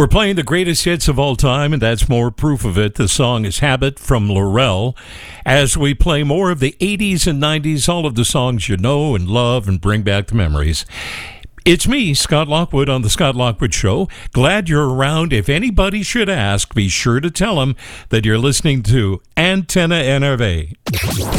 We're playing the greatest hits of all time, and that's more proof of it. The song is Habit from Laurel. As we play more of the 80s and 90s, all of the songs you know and love and bring back the memories. It's me, Scott Lockwood, on The Scott Lockwood Show. Glad you're around. If anybody should ask, be sure to tell them that you're listening to Antenna NRV.